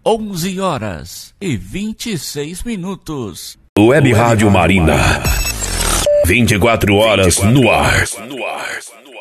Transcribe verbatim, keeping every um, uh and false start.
onze horas e vinte e seis minutos. Web Rádio Marina. vinte e quatro horas no ar. No ar.